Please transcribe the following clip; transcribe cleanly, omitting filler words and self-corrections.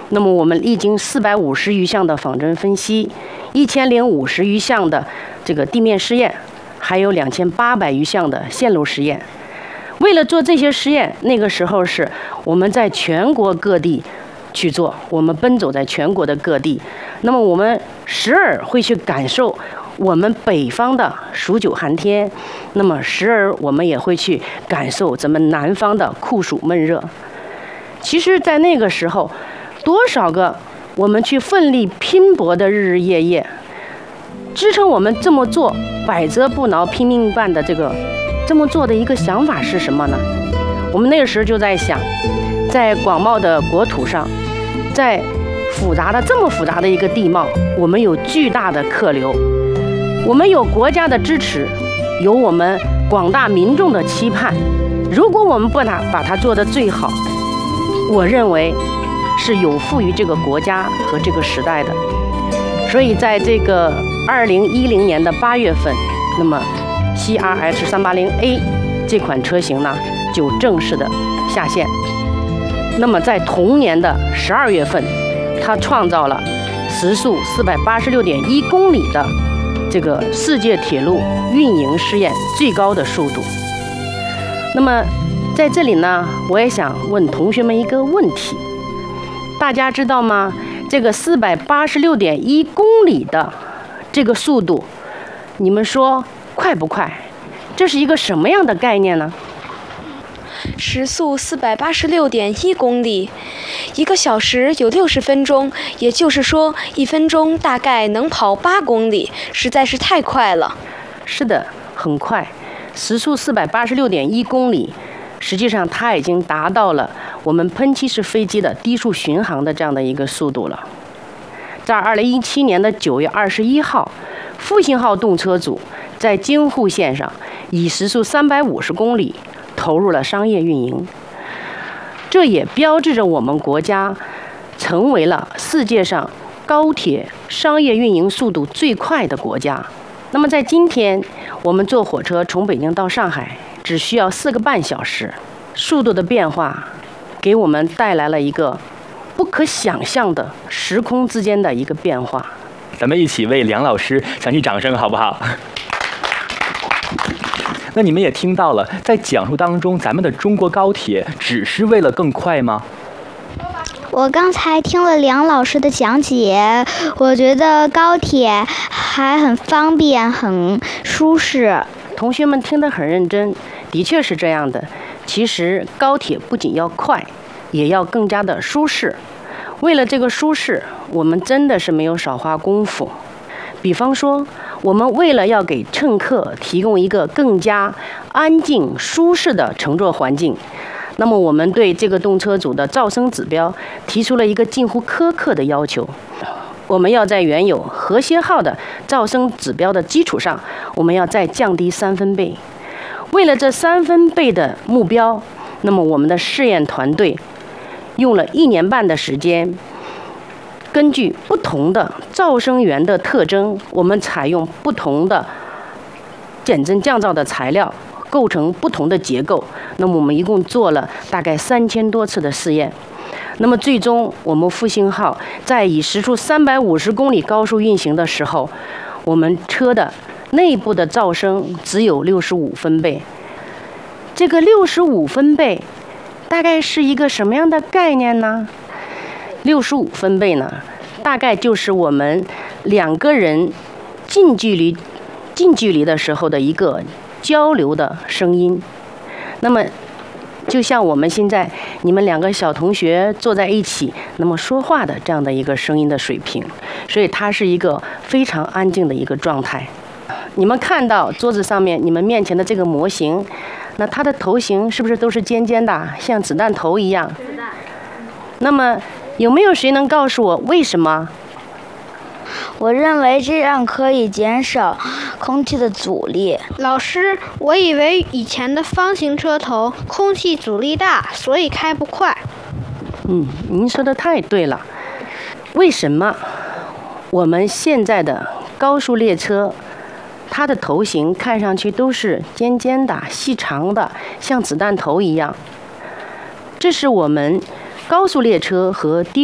那么我们历经450余项的仿真分析，1050余项的这个地面试验，还有2800余项的线路实验。为了做这些实验，那个时候是我们在全国各地去做，我们奔走在全国的各地。那么我们时而会去感受我们北方的数九寒天，那么时而我们也会去感受咱们南方的酷暑闷热。其实在那个时候，多少个我们去奋力拼搏的日日夜夜，支撑我们这么做百折不挠拼命办的这么做的一个想法是什么呢？我们那个时候就在想，在广袤的国土上，在这么复杂的一个地貌，我们有巨大的客流，我们有国家的支持，有我们广大民众的期盼。如果我们把它做得最好，我认为是有负于这个国家和这个时代的。所以在这个2010年的8月份，那么 CRH380A 这款车型呢就正式的下线。那么在同年的12月份，它创造了时速486.1公里的这个世界铁路运营试验最高的速度。那么在这里呢，我也想问同学们一个问题，大家知道吗？这个486.1公里的这个速度，你们说快不快？这是一个什么样的概念呢？ 时速486.1公里，1个小时有60分钟，也就是说1分钟大概能跑8公里，实在是太快了。 是的，很快，时速486.1公里，实际上它已经达到了我们喷气式飞机的低速巡航的这样的一个速度了。在2017年的9月21号，复兴号动车组在京沪线上以时速350公里投入了商业运营，这也标志着我们国家成为了世界上高铁商业运营速度最快的国家。那么在今天，我们坐火车从北京到上海只需要4个半小时，速度的变化给我们带来了一个不可想象的时空之间的一个变化。 咱们一起为梁老师响起掌声好不好？那你们也听到了，在讲述当中，咱们的中国高铁只是为了更快吗？ 我刚才听了梁老师的讲解，我觉得高铁还很方便，很舒适。 同学们听得很认真，的确是这样的。其实高铁不仅要快，也要更加的舒适。为了这个舒适，我们真的是没有少花功夫。比方说，我们为了要给乘客提供一个更加安静舒适的乘坐环境，那么我们对这个动车组的噪声指标提出了一个近乎苛刻的要求。我们要在原有和谐号的噪声指标的基础上，我们要再降低3分贝。为了这3分贝的目标，那么我们的试验团队用了1年半的时间，根据不同的噪声源的特征，我们采用不同的减震降噪的材料，构成不同的结构。那么我们一共做了大概3000多次的试验。那么最终，我们复兴号在以时速350公里高速运行的时候，我们车的内部的噪声只有65分贝。这个65分贝大概是一个什么样的概念呢？65分贝呢，大概就是我们2个人近距离的时候的一个交流的声音。那么就像我们现在你们2个小同学坐在一起，那么说话的这样的一个声音的水平，所以它是一个非常安静的一个状态。你们看到桌子上面你们面前的这个模型，那它的头型是不是都是尖尖的，像子弹头一样？是的。那么有没有谁能告诉我为什么？ 我认为这样可以减少空气的阻力。 老师，我以为以前的方形车头空气阻力大，所以开不快。 您说的太对了。为什么我们现在的高速列车，它的头型看上去都是尖尖的、细长的，像子弹头一样？这是我们高速列车和低